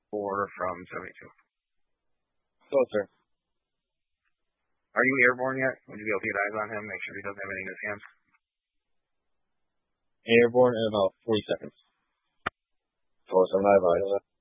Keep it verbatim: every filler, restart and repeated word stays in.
four from seventy-two. Go, sir. Are you airborne yet? Would you be able to get eyes on him? Make sure he doesn't have anything in his hands. Airborne in about forty seconds. four seven nine,